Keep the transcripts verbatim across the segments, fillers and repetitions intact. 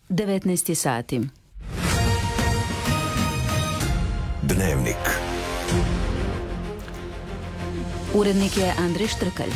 devetnaest sati. Dnevnik. Urednik je Andrej Štrkalj.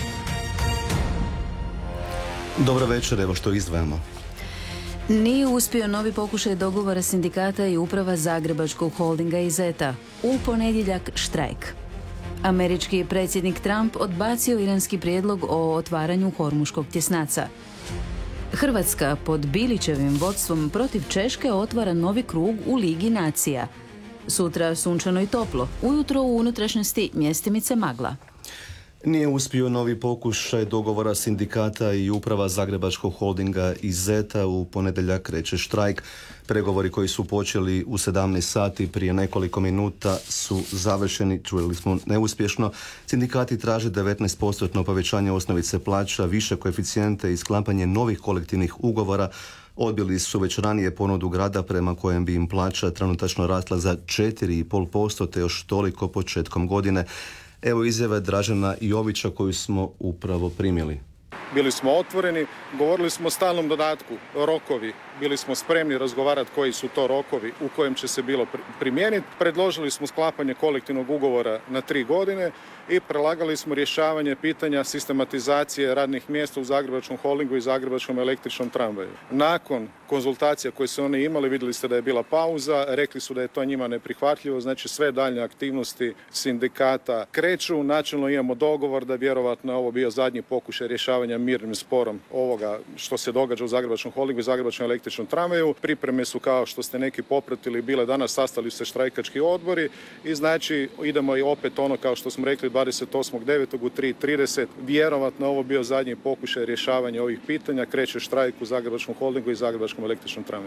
Dobro večer, evo što izdvajamo. Nije uspio novi pokušaj dogovora sindikata i uprava Zagrebačkog holdinga i zeta. U ponedjeljak štrajk. Američki predsjednik Trump odbacio iranski prijedlog o otvaranju Hormuškog tjesnaca. Hrvatska pod Bilićevim vodstvom protiv Češke otvara novi krug u Ligi nacija. Sutra sunčano i toplo, ujutro u unutrašnjosti mjestimice magla. Nije uspio novi pokušaj dogovora sindikata i uprava Zagrebačkog holdinga i zeta, u ponedjeljak kreće štrajk. Pregovori koji su počeli u sedamnaest sati prije nekoliko minuta su završeni, čuli smo, neuspješno. Sindikati traže devetnaest posto povećanje osnovice plaća, više koeficijente i sklapanje novih kolektivnih ugovora. Odbili su već ranije ponudu grada prema kojem bi im plaća trenutačno rasla za četiri zarez pet posto te još toliko početkom godine. Evo izjave Dražena Jovića koju smo upravo primili. Bili smo otvoreni, govorili smo o stalnom dodatku, rokovi, bili smo spremni razgovarati koji su to rokovi u kojem će se bilo primijeniti. Predložili smo sklapanje kolektivnog ugovora na tri godine i prelagali smo rješavanje pitanja sistematizacije radnih mjesta u Zagrebačkom holdingu i Zagrebačkom električnom tramvaju. Nakon konzultacija koje su oni imali, vidjeli ste da je bila pauza, rekli su da je to njima neprihvatljivo, znači sve daljnje aktivnosti sindikata kreću. Načelno imamo dogovor da vjerovatno ovo bio zadnji pokušaj rješavanja mirnim sporom ovoga što se događa u Zagrebačkom holdingu i Zagrebačkom električnom tramvaju. Pripreme su, kao što ste neki popratili, bile danas, sastali se štrajkački odbori i znači idemo i opet ono kao što smo rekli dvadeset osmog devetog u tri i trideset. Vjerovatno ovo bio zadnji pokušaj rješavanja ovih pitanja. Kreće štrajk u Zagrebačkom holdingu i Zagrebačkom električnom tramvaju.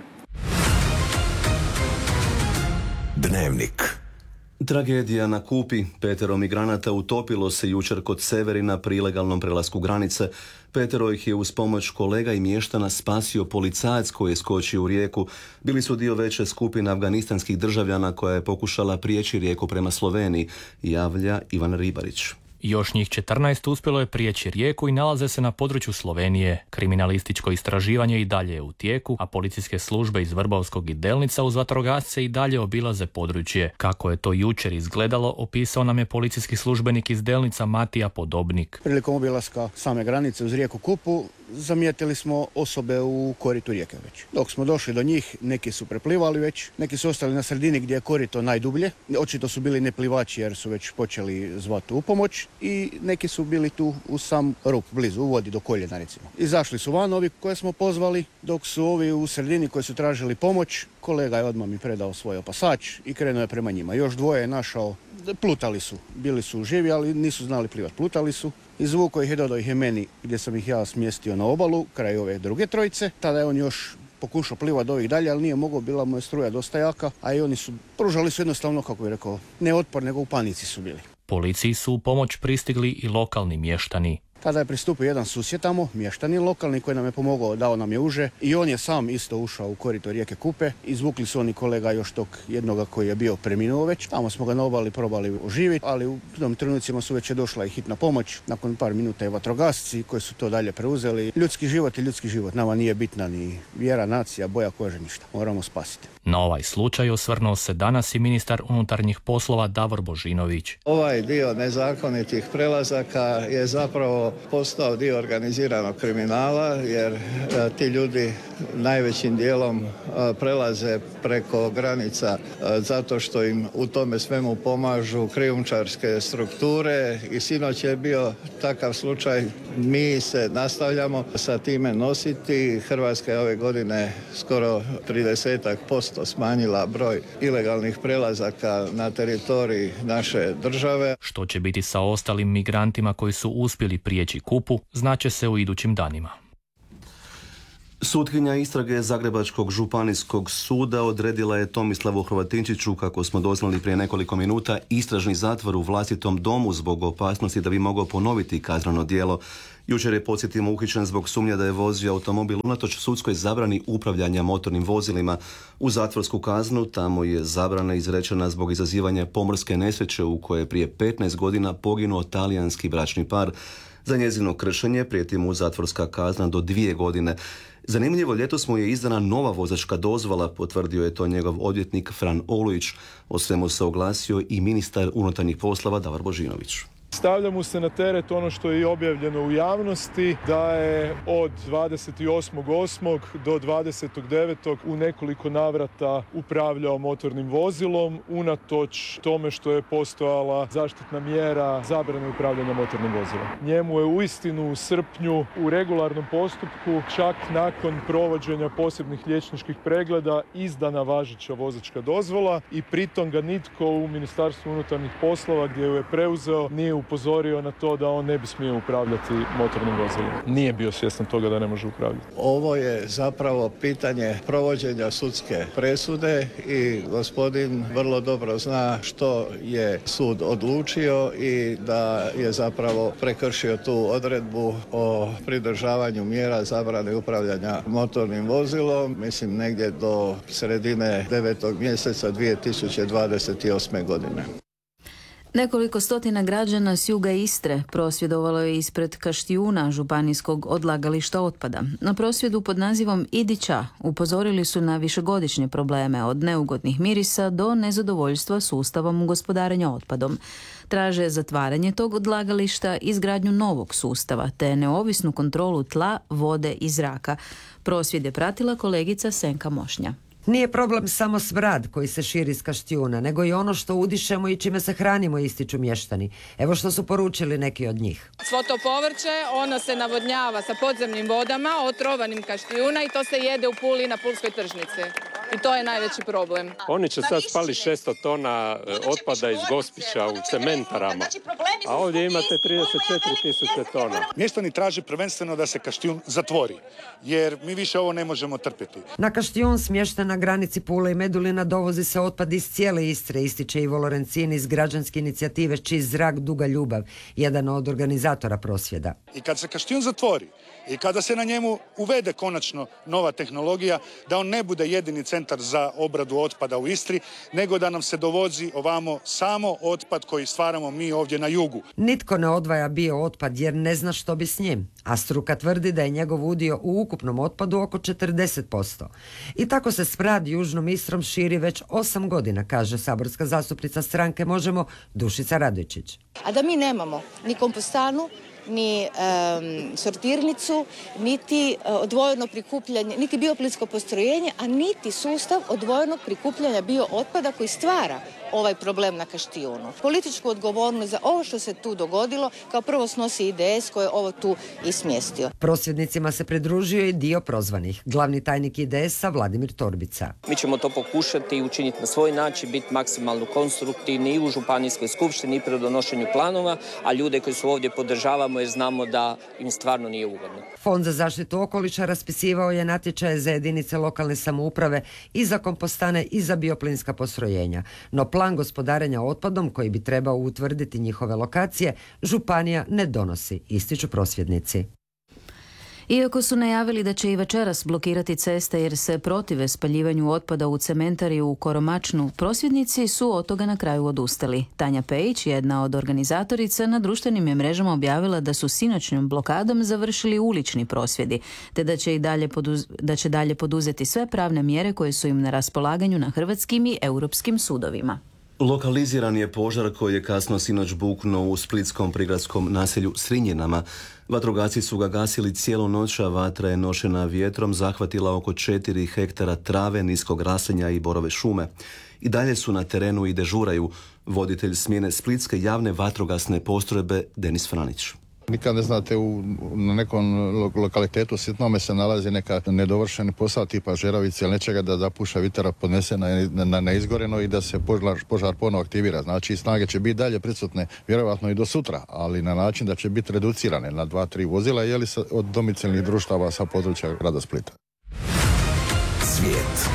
Dnevnik. Tragedija na Kupi. Petero migranata utopilo se jučer kod Severina pri ilegalnom prelasku granice. Petero ih je uz pomoć kolega i mještana spasio policajac koji je skočio u rijeku. Bili su dio veće skupine afganistanskih državljana koja je pokušala prijeći rijeku prema Sloveniji, javlja Ivan Ribarić. Još njih četrnaest uspjelo je prijeći rijeku i nalaze se na području Slovenije. Kriminalističko istraživanje i dalje je u tijeku, a policijske službe iz Vrbovskog i Delnica uz vatrogasce i dalje obilaze područje. Kako je to jučer izgledalo, opisao nam je policijski službenik iz Delnica Matija Podobnik. Prilikom obilaska same granice uz rijeku Kupu zamijetili smo osobe u koritu rijeke već. Dok smo došli do njih, neki su preplivali već, neki su ostali na sredini gdje je korito najdublje. Očito su bili neplivači jer su već počeli zvati u pomoć i neki su bili tu u sam rup, blizu, u vodi do koljena recimo. Izašli su van ovi koje smo pozvali, dok su ovi u sredini koji su tražili pomoć, kolega je odmah mi predao svoj opasač i krenuo je prema njima. Još dvoje je našao, plutali su, bili su živi, ali nisu znali plivati, plutali su. Izvukao ih je, dodao ih je meni gdje sam ih ja smjestio na obalu, kraj ove druge trojice. Tada je on još pokušao plivati do ovih dalje, ali nije mogao, bila mu je struja dosta jaka, a i oni su pružali su jednostavno, kako bih rekao, ne otpor, nego u panici su bili. Policiji su u pomoć pristigli i lokalni mještani. Tada je pristupio jedan susjed tamo, mještani lokalni, koji nam je pomogao, dao nam je uže i on je sam isto ušao u korito rijeke Kupe. Izvukli su oni kolega još tog jednoga koji je bio preminuo već. Tamo smo ga na obali probali oživiti, ali u tom trenucima su već je došla i hitna pomoć. Nakon par minuta i vatrogasci koji su to dalje preuzeli. Ljudski život i ljudski život. Nama nije bitna ni vjera, nacija, boja kože, ništa. Moramo spasiti. Na ovaj slučaj osvrnuo se danas i ministar unutarnjih poslova Davor Božinović. Ovaj dio nezakonitih prelazaka je zapravo postao dio organiziranog kriminala, jer a, ti ljudi najvećim dijelom a, prelaze preko granica a, zato što im u tome svemu pomažu krijumčarske strukture i sinoć je bio takav slučaj. Mi se nastavljamo sa time nositi. Hrvatska je ove godine skoro trideset posto smanjila broj ilegalnih prelazaka na teritoriji naše države. Što će biti sa ostalim migrantima koji su uspjeli prijeći Kupu, znaće se u idućim danima. Sutkinja istrage Zagrebačkog županijskog suda odredila je Tomislavu Hrvatinčiću, kako smo doznali prije nekoliko minuta, istražni zatvor u vlastitom domu zbog opasnosti da bi mogao ponoviti kazneno djelo. Jučer je, podsjetimo, uhićen zbog sumnje da je vozio automobil unatoč sudskoj zabrani upravljanja motornim vozilima. U zatvorsku kaznu tamo je zabrana izrečena zbog izazivanja pomorske nesreće u kojoj je prije petnaest godina poginuo talijanski bračni par. Za njezino kršenje prijeti mu zatvorska kazna do dvije godine. Zanimljivo, ljetos mu je izdana nova vozačka dozvola, potvrdio je to njegov odvjetnik Fran Olujić. O svemu se oglasio i ministar unutarnjih poslova Davor Božinović. Stavlja mu se na teret ono što je i objavljeno u javnosti, da je od dvadeset osmog osmog do dvadesetog devetog u nekoliko navrata upravljao motornim vozilom, unatoč tome što je postojala zaštitna mjera zabrane upravljanja motornim vozilom. Njemu je uistinu u srpnju u regularnom postupku, čak nakon provođenja posebnih liječničkih pregleda, izdana važeća vozačka dozvola i pritom ga nitko u Ministarstvu unutarnjih poslova, gdje ju je preuzeo, nije upozorio na to da on ne bi smio upravljati motornim vozilom. Nije bio svjestan toga da ne može upravljati. Ovo je zapravo pitanje provođenja sudske presude i gospodin vrlo dobro zna što je sud odlučio i da je zapravo prekršio tu odredbu o pridržavanju mjera zabrane upravljanja motornim vozilom, mislim negdje do sredine devetog mjeseca dvije tisuće dvadeset osme. godine. Nekoliko stotina građana s juga Istre prosvjedovalo je ispred Kaštijuna, županijskog odlagališta otpada. Na prosvjedu pod nazivom Idi ća upozorili su na višegodišnje probleme od neugodnih mirisa do nezadovoljstva sustavom gospodarenja otpadom. Traže zatvaranje tog odlagališta, izgradnju novog sustava te neovisnu kontrolu tla, vode i zraka. Prosvjed je pratila kolegica Senka Mošnja. Nije problem samo smrad koji se širi iz Kaštijuna, nego i ono što udišemo i čime se hranimo, ističu mještani. Evo što su poručili neki od njih. Svo to povrće, ono se navodnjava sa podzemnim vodama, otrovanim Kaštijuna i to se jede u Puli na Pulskoj tržnici. I to je najveći problem. Oni će sad spali šesto tona otpada iz Gospića u cementarama, a ovdje imate trideset četiri tisuće tona. Mještani traže prvenstveno da se Kaštijun zatvori, jer mi više ovo ne možemo trpjeti. Na Kaštijun, smješten na granici Pule i Medulina, dovozi se otpad iz cijele Istre, ističe Ivo Lorencin iz građanske inicijative Čist zrak, duga ljubav, jedan od organizatora prosvjeda. I kad se Kaštijun zatvori i kada se na njemu uvede konačno nova tehnologija, da on ne bude jedini centar za obradu otpada u Istri, nego da nam se dovozi ovamo samo otpad koji stvaramo mi ovdje na jugu. Nitko ne odvaja bio otpad jer ne zna što bi s njim, a struka tvrdi da je njegov udio u ukupnom otpadu oko četrdeset posto. I tako se smrad južnom Istrom širi već osam godina, kaže saborska zastupnica stranke Možemo Dušica Radojčić. A da mi nemamo ni kompostanu, ni um, sortirnicu, niti uh, odvojeno prikupljanje, niti bioplinsko postrojenje, a niti sustav odvojenog prikupljanja biootpada koji stvara ovaj problem na Kaštijunu. Političku odgovornost za ovo što se tu dogodilo kao prvo snosi I D S koji je ovo tu i smjestio. Prosvjednicima se pridružio i dio prozvanih. Glavni tajnik I D S-a Vladimir Torbica. Mi ćemo to pokušati i učiniti na svoj način, biti maksimalno konstruktivni i u županijskoj skupštini i pri donošenju planova, a ljude koji su ovdje podržavamo jer znamo da im stvarno nije ugodno. Fond za zaštitu okoliša raspisivao je natječaje za jedinice lokalne samouprave i za kompostane i za bioplinska postrojenja. No plan gospodarenja otpadom koji bi trebao utvrditi njihove lokacije, županija ne donosi, ističu prosvjednici. Iako su najavili da će i večeras blokirati ceste jer se protive spaljivanju otpada u cementariju u Koromačnu, prosvjednici su od toga na kraju odustali. Tanja Pejić, jedna od organizatorica, na društvenim je mrežama objavila da su sinoćnom blokadom završili ulični prosvjedi, te da će i dalje, poduz- da će dalje poduzeti sve pravne mjere koje su im na raspolaganju na hrvatskim i europskim sudovima. Lokaliziran je požar koji je kasno sinoć buknuo u splitskom prigradskom naselju Srinjenama. Vatrogasci su ga gasili cijelu noć, a vatra je nošena vjetrom zahvatila oko četiri hektara trave, niskog raslinja i borove šume. I dalje su na terenu i dežuraju voditelj smjene splitske javne vatrogasne postrojbe Denis Franić. Nikad ne znate, u, na nekom lokalitetu sitnome se nalazi neka nedovršeni posao tipa žeravice ili nečega da zapuša vitera podnese na, na neizgoreno i da se požar, požar ponovo aktivira. Znači snage će biti dalje prisutne vjerojatno i do sutra, ali na način da će biti reducirane na dva, tri vozila jeli sa, od domicilnih društava sa područja grada Splita. Svijet.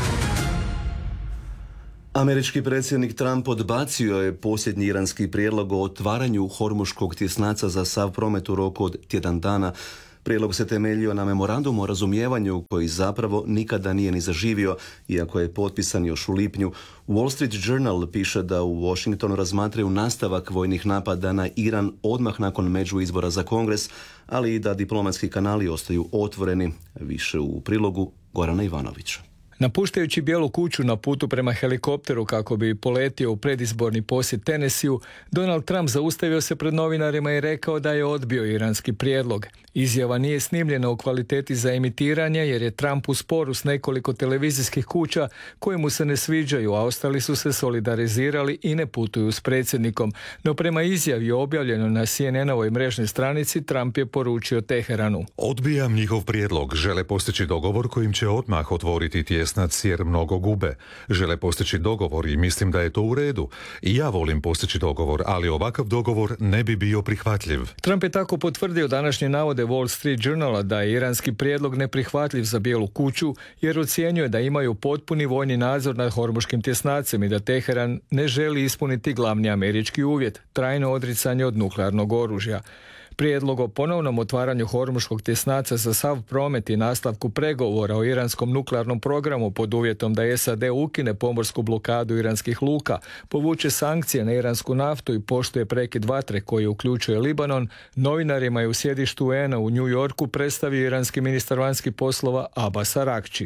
Američki predsjednik Trump odbacio je posljednji iranski prijedlog o otvaranju hormuškog tjesnaca za sav promet u roku od tjedan dana. Prijedlog se temeljio na memorandumu o razumijevanju koji zapravo nikada nije ni zaživio, iako je potpisan još u lipnju. Wall Street Journal piše da u Washingtonu razmatraju nastavak vojnih napada na Iran odmah nakon međuizbora za Kongres, ali i da diplomatski kanali ostaju otvoreni. Više u prilogu Gorana Ivanovića. Napuštajući Bijelu kuću na putu prema helikopteru kako bi poletio u predizborni posjet Tennesseeu, Donald Trump zaustavio se pred novinarima i rekao da je odbio iranski prijedlog. Izjava nije snimljena u kvaliteti za emitiranje jer je Trump u sporu s nekoliko televizijskih kuća koje mu se ne sviđaju, a ostali su se solidarizirali i ne putuju s predsjednikom. No prema izjavi objavljenoj na C N N-ovoj mrežnoj stranici, Trump je poručio Teheranu: Odbijam njihov prijedlog. Žele postići dogovor kojim će odmah otvoriti tjesnac jer mnogo gube. Žele postići dogovor i mislim da je to u redu. I ja volim postići dogovor, ali ovakav dogovor ne bi bio prihvatljiv. Trump je tako potvrdio današnje navode Wall Street Journala da je iranski prijedlog neprihvatljiv za Bijelu kuću jer ocjenjuje da imaju potpuni vojni nadzor nad hormuškim tjesnacem i da Teheran ne želi ispuniti glavni američki uvjet, trajno odricanje od nuklearnog oružja. Prijedlog o ponovnom otvaranju hormuškog tjesnaca za sav promet i nastavku pregovora o iranskom nuklearnom programu pod uvjetom da S A D ukine pomorsku blokadu iranskih luka, povuče sankcije na iransku naftu i poštuje prekid vatre koji uključuje Libanon, novinarima je u sjedištu U N-a u New Yorku predstavio iranski ministar vanjskih poslova Abbas Araghchi.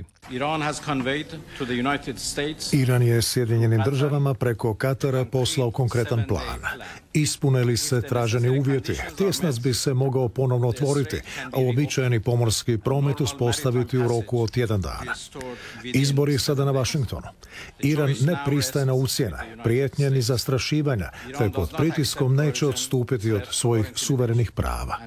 Iran je Sjedinjenim državama preko Katara poslao konkretan plan. Ispune li se traženi uvjeti, tjesnac bi se mogao ponovno otvoriti, a uobičajeni pomorski promet uspostaviti u roku od tjedan dana. Izbor je sada na Washingtonu. Iran ne pristaje na ucjene, prijetnje ni zastrašivanja, te pod pritiskom neće odstupiti od svojih suverenih prava.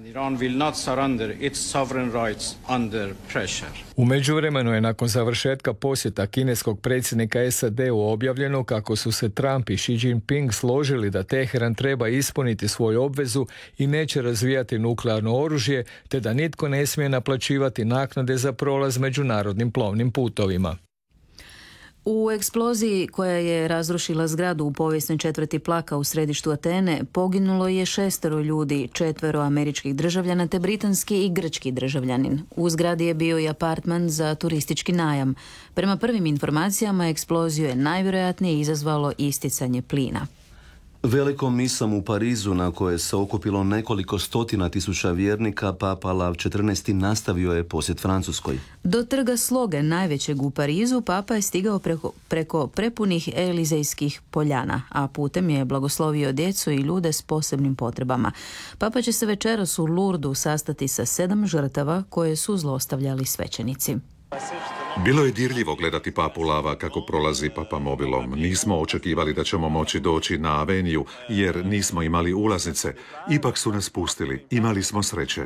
U međuvremenu je nakon završetka posjeta kineskog predsjednika S A D-u objavljeno kako su se Trump i Xi Jinping složili da Teheran treba ispuniti svoju obvezu i neće razvijati nuklearno oružje, te da nitko ne smije naplaćivati naknade za prolaz međunarodnim plovnim putovima. U eksploziji koja je razrušila zgradu u povijesnoj četvrti Plaka u središtu Atene poginulo je šestero ljudi, četvero američkih državljana te britanski i grčki državljanin. U zgradi je bio i apartman za turistički najam. Prema prvim informacijama eksploziju je najvjerojatnije izazvalo isticanje plina. Velikom misom u Parizu, na koje se okupilo nekoliko stotina tisuća vjernika, Papa Lav četrnaesti nastavio je posjet Francuskoj. Do trga Sloge, najvećeg u Parizu, Papa je stigao preko, preko prepunih elizejskih poljana, a putem je blagoslovio djecu i ljude s posebnim potrebama. Papa će se večeras u Lourdu sastati sa sedam žrtava koje su zlostavljali svećenici. Bilo je dirljivo gledati Papu Lava kako prolazi papamobilom. Nismo očekivali da ćemo moći doći na Aveniju jer nismo imali ulaznice. Ipak su nas pustili. Imali smo sreće.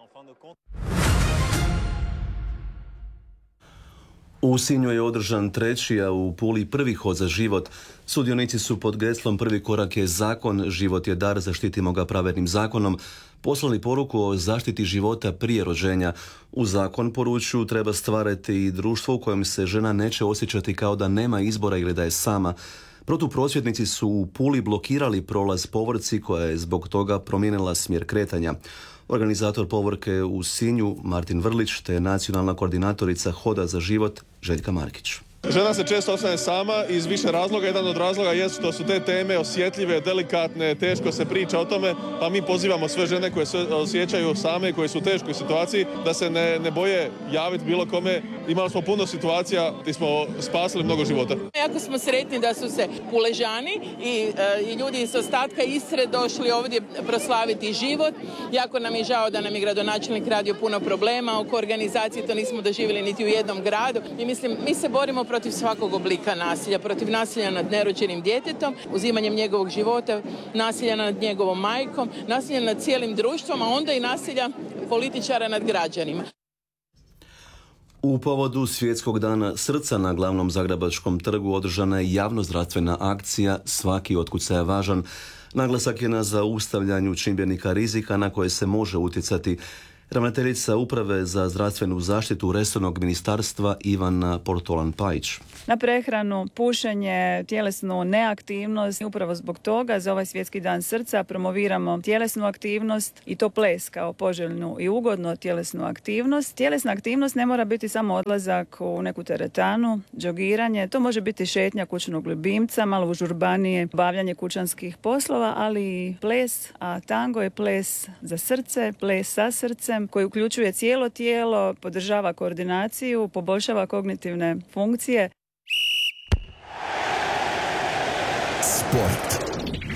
U Sinju je održan treći, a u Puli prvi hod za život. Sudionici su pod geslom Prvi korak je zakon, život je dar, zaštitimo ga pravednim zakonom, poslali poruku o zaštiti života prije rođenja. U zakon, poručuju, treba stvarati i društvo u kojem se žena neće osjećati kao da nema izbora ili da je sama. Protuprosvjednici su u Puli blokirali prolaz povorci koja je zbog toga promijenila smjer kretanja. Organizator povorke u Sinju, Martin Vrlić, te nacionalna koordinatorica Hoda za život, Željka Markić. Žena se često ostane sama iz više razloga. Jedan od razloga je što su te teme osjetljive, delikatne, teško se priča o tome, pa mi pozivamo sve žene koje se osjećaju same, koje su u teškoj situaciji, da se ne, ne boje javiti bilo kome. Imali smo puno situacija gdje smo spasili mnogo života. Jako smo sretni da su se Puležani i, i ljudi iz ostatka Istre došli ovdje proslaviti život. Jako nam je žao da nam je gradonačelnik radio puno problema oko organizacije, to nismo doživjeli niti u jednom gradu. I mislim, mi se borimo protiv svakog oblika nasilja, protiv nasilja nad nerođenim djetetom, uzimanjem njegovog života, nasilja nad njegovom majkom, nasilja nad cijelim društvom, a onda i nasilja političara nad građanima. U povodu Svjetskog dana srca na glavnom Zagrebačkom trgu održana je javnozdravstvena akcija Svaki otkucaj je važan. Naglasak je na zaustavljanju čimbenika rizika na koje se može utjecati. Ravnateljica Uprave za zdravstvenu zaštitu resornog ministarstva Ivana Portolan-Pajić. Na prehranu, pušenje, tjelesnu neaktivnost. Upravo zbog toga za ovaj svjetski dan srca promoviramo tjelesnu aktivnost i to ples kao poželjnu i ugodnu tjelesnu aktivnost. Tjelesna aktivnost ne mora biti samo odlazak u neku teretanu, džogiranje. To može biti šetnja kućnog ljubimca, malo užurbanije, bavljanje kućanskih poslova, ali i ples, a tango je ples za srce, ples sa srcem koji uključuje cijelo tijelo, podržava koordinaciju, poboljšava kognitivne funkcije. Sport.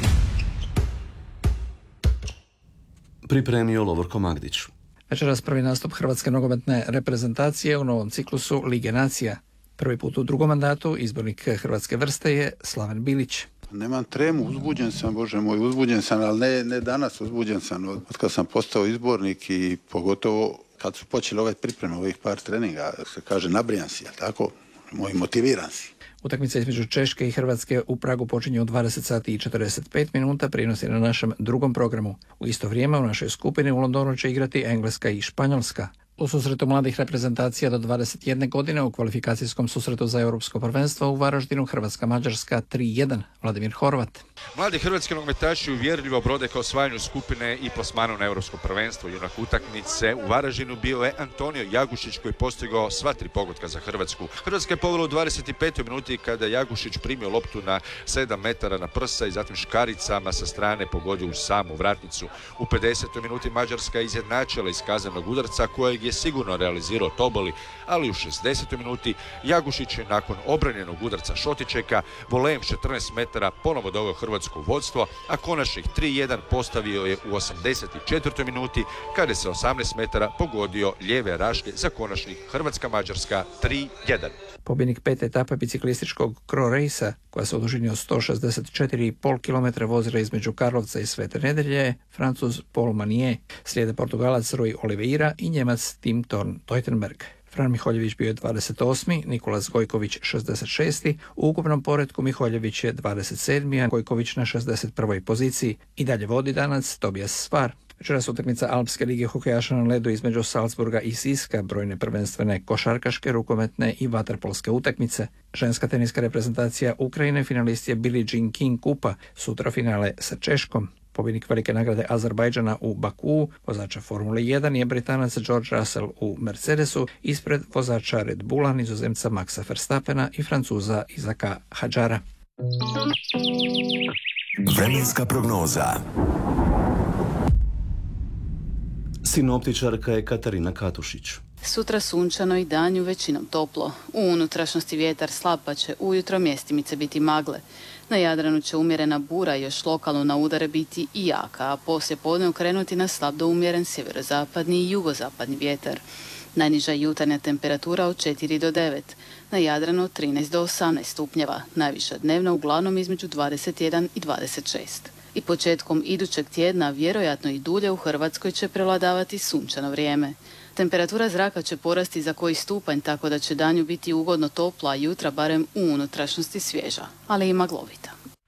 Pripremio Lovorko Magdić. Večeras prvi nastup hrvatske nogometne reprezentacije u novom ciklusu Lige nacija. Prvi put u drugom mandatu izbornik hrvatske vrste je Slaven Bilić. Nemam tremu, uzbuđen sam, Bože moj, uzbuđen sam, ali ne, ne danas, uzbuđen sam od, od kad sam postao izbornik i pogotovo kad su počeli ove pripreme, ovih par treninga, se kaže nabrijan si, jel tako? Moj motiviran si. Utakmica između Češke i Hrvatske u Pragu počinje u dvadeset sati i četrdeset pet minuta, prinosi na našem drugom programu. U isto vrijeme u našoj skupini u Londonu će igrati Engleska i Španjolska. U susretu mladih reprezentacija do dvadeset jedne godine u kvalifikacijskom susretu za Europsko prvenstvo u Varaždinu Hrvatska-Mađarska tri jedan. Vladimir Horvat. Mladi hrvatski nogometaši uvjerljivo brode ka osvajanju skupine i plasmanu na Europsko prvenstvo. Junak utakmice u Varaždinu bio je Antonio Jagušić koji postigao sva tri pogotka za Hrvatsku. Hrvatska je povela u dvadeset petoj minuti kada Jagušić primio loptu na sedam metara na prsa i zatim škaricama sa strane pogodio u samu vratnicu. U pedesetoj minuti Mađarska je izjednačila iz kaznenog udarca kojeg je sigurno realizirao Toboli, ali u šezdesetoj minuti Jagušić je nakon obranjenog udarca Šotičeka volejem četrnaest metara ponovo doveo Hrvatsko u vodstvo, a konačnih tri jedan postavio je u osamdeset četvrtoj minuti kada se osamnaest metara pogodio lijeve rašlje za konačnih Hrvatska-Mađarska tri jedan. Pobjednik pete etape biciklističkog Cro Race-a, koja se u dužini od sto šezdeset četiri i pol kilometra vozila između Karlovca i Svete Nedelje, Francuz Paul Manier, slijede Portugalac Rui Oliveira i Njemac Tim Thorn Teutenberg. Fran Miholjević bio je dvadeset osmi, Nikolas Gojković šezdeset šesti, u ukupnom poretku Miholjević je dvadeset sedmi, a Gojković na šezdeset prvoj poziciji. I dalje vodi Danac Tobias Svar. Večeras utakmica Alpske lige hokejaša na ledu između Salzburga i Siska, brojne prvenstvene košarkaške, rukometne i vaterpolske utakmice. Ženska teniska reprezentacija Ukrajine finalist je Billie Jean King Kupa, sutra finale sa Češkom. Pobjednik velike nagrade Azerbajdžana u Bakuu, vozača Formule jedan je Britanac George Russell u Mercedesu, ispred vozača Red Bulla, Nizozemca Maxa Verstappena i Francuza Izaka Hadžara. Vremenska prognoza. Sinoptičarka je Katarina Katušić. Sutra sunčano i danju većinom toplo. U unutrašnjosti vjetar slab pa će ujutro mjestimice biti magle. Na Jadranu će umjerena bura još lokalno na udare biti i jaka, a poslije podne okrenuti na slab do umjeren sjeverozapadni i jugozapadni vjetar. Najniža jutarnja temperatura od četiri do devet, na Jadranu od trinaest do osamnaest stupnjeva, najviša dnevna uglavnom između dvadeset jedan i dvadeset šest. I početkom idućeg tjedna, vjerojatno i dulje, u Hrvatskoj će prevladavati sunčano vrijeme. Temperatura zraka će porasti za koji stupanj, tako da će danju biti ugodno topla, a jutra barem u unutrašnjosti svježa, ali i maglovita.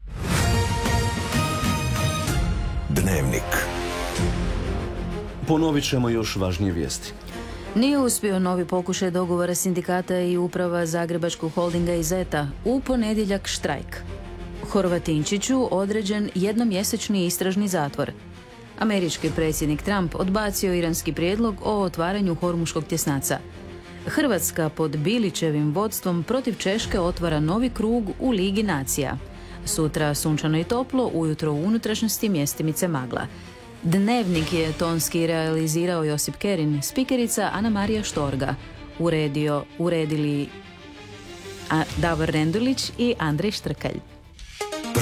Dnevnik. Ponovit ćemo još važnije vijesti. Nije uspio novi pokušaj dogovora sindikata i uprava Zagrebačkog holdinga i zeta. U ponedjeljak štrajk. Horvatinčiću određen jednomjesečni istražni zatvor. Američki predsjednik Trump odbacio iranski prijedlog o otvaranju Hormuškog tjesnaca. Hrvatska pod Bilićevim vodstvom protiv Češke otvara novi krug u Ligi nacija. Sutra sunčano i toplo, ujutro u unutrašnjosti mjestimice magla. Dnevnik je tonski realizirao Josip Kerin, spikerica Ana Marija Štorga. Uredio, uredili a Davor Rendulić i Andrej Štrkalj.